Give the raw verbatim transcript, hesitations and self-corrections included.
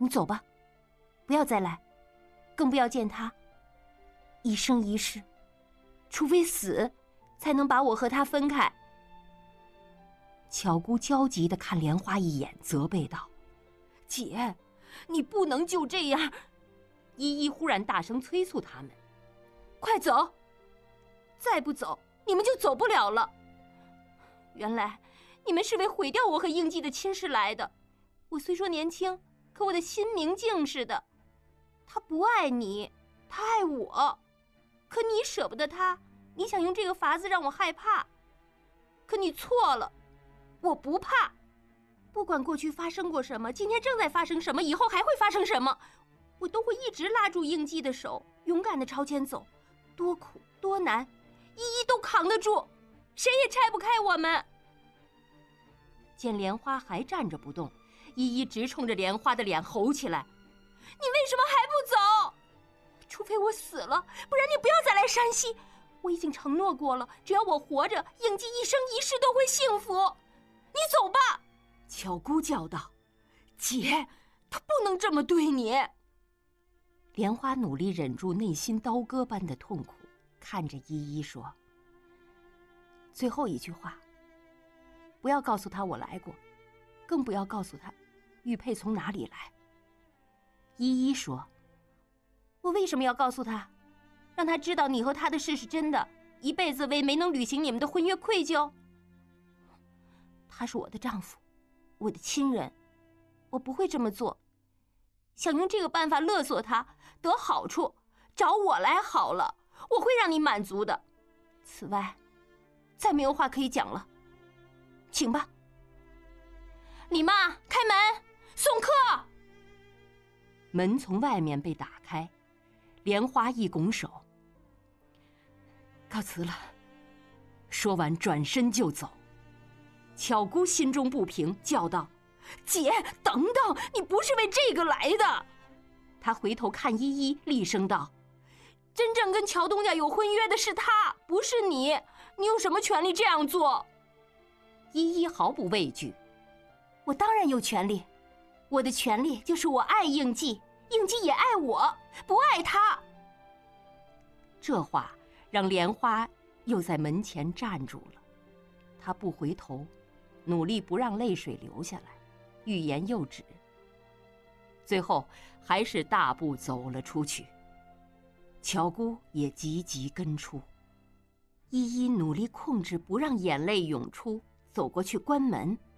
你走吧，不要再来，更不要见他。一生一世，除非死，才能把我和他分开。巧姑焦急地看莲花一眼，责备道：“姐，你不能就这样！”依依忽然大声催促他们：“快走！再不走，你们就走不了了。原来你们是为毁掉我和应季的亲事来的。我虽说年轻，可我的心明镜似的。他不爱你，他爱我。可你舍不得他，你想用这个法子让我害怕。可你错了，我不怕。不管过去发生过什么，今天正在发生什么，以后还会发生什么，我都会一直拉住应季的手，勇敢地朝前走。多苦多难，依依都扛得住，谁也拆不开我们。”见莲花还站着不动，依依直冲着莲花的脸吼起来：“你为什么还不走？除非我死了，不然你不要再来山西。我已经承诺过了，只要我活着，应季一生一世都会幸福。你走吧！”巧姑叫道：“姐，他不能这么对你。”莲花努力忍住内心刀割般的痛苦，看着依依说：“最后一句话，不要告诉他我来过，更不要告诉他玉佩从哪里来。”依依说：“我为什么要告诉他？让他知道你和他的事是真的，一辈子为没能履行你们的婚约愧疚？他是我的丈夫，我的亲人，我不会这么做。想用这个办法勒索他，得好处，找我来好了，我会让你满足的。此外，再没有话可以讲了，请吧。李妈，开门，送客。”门从外面被打开，莲花一拱手：“告辞了。”说完转身就走。巧姑心中不平，叫道：“姐，等等，你不是为这个来的。”她回头看依依，厉声道：“真正跟乔东家有婚约的是他，不是你，你有什么权利这样做？”依依毫不畏惧：“我当然有权利，我的权利就是我爱应季，应季也爱我，不爱他。”这话让莲花又在门前站住了，她不回头，努力不让泪水流下来，欲言又止，最后还是大步走了出去。巧姑也急急跟出，依依努力控制不让眼泪涌出，走过去关门。